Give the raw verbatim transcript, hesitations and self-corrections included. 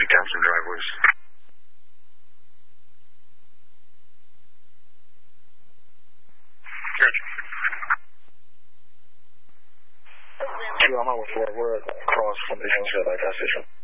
Big Thompson driveways. Two, I'm out with four. We're across from the Hillside gas station.